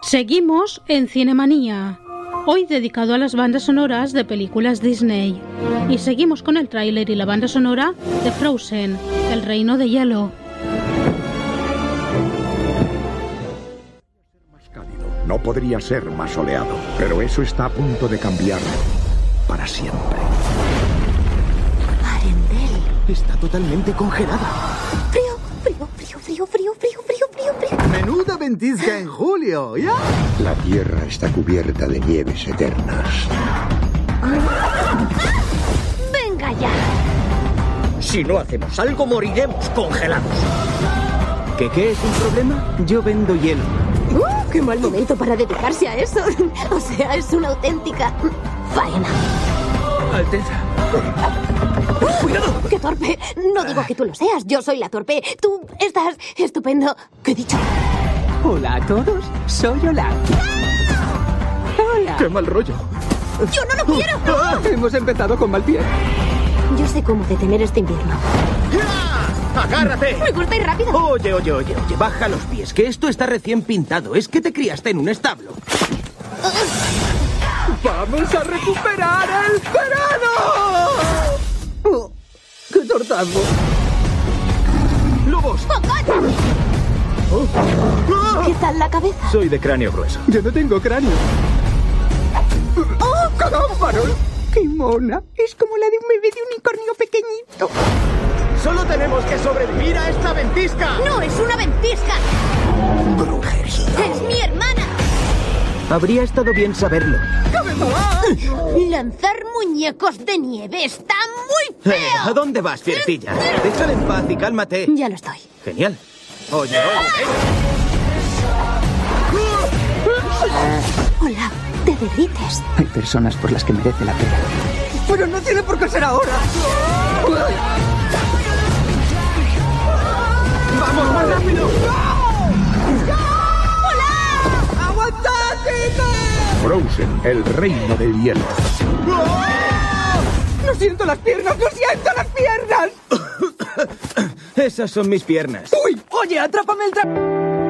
Seguimos en Cinemanía, hoy dedicado a las bandas sonoras de películas Disney. Y seguimos con el tráiler y la banda sonora de Frozen, El Reino de Hielo. No podría ser más soleado, pero eso está a punto de cambiar para siempre. Arendelle. Está totalmente congelada. Frío, frío, frío, frío, frío, frío, frío, frío, frío. Menuda ventisca en julio, ¿ya? La tierra está cubierta de nieves eternas. ¡Venga ya! Si no hacemos algo, moriremos congelados. ¿Qué es un problema? Yo vendo hielo. ¡Qué mal momento para dedicarse a eso! O sea, es una auténtica faena. Alteza. ¡Cuidado! ¡Qué torpe! No digo que tú lo seas, yo soy la torpe. Tú estás estupendo. ¿Qué he dicho? Hola a todos, soy Olaf. Hola. ¡Qué mal rollo! ¡Yo no lo quiero! Hemos empezado con mal pie. Yo sé cómo detener este invierno. ¡Agárrate! Me gusta ir rápido. Oye, baja los pies, que esto está recién pintado. Es que te criaste en un establo. ¡Vamos a recuperar el verano! Oh, ¡qué tortazo! ¡Lobos! ¿Qué tal la cabeza? Soy de cráneo grueso. Yo no tengo cráneo. ¡Oh, cadámbaro! ¡Qué mona! Es como la de un bebé de unicornio pequeñito. ¡Solo tenemos que sobrevivir a esta ventisca! ¡No es una ventisca! Brujería. ¡Es mi hermana! Habría estado bien saberlo. Lanzar muñecos de nieve está muy feo. ¿A dónde vas, fiercilla? Déjala en paz y cálmate. Ya lo estoy. Genial. Oye. Hola, te derrites. Hay personas por las que merece la pena. Pero no tiene por qué ser ahora. ¡Vamos, más rápido! ¡Hola! ¡Aguantad, chicos! Frozen, el reino del hielo. ¡No siento las piernas! ¡No siento las piernas! Esas son mis piernas. ¡Uy! ¡Oye, atrápame el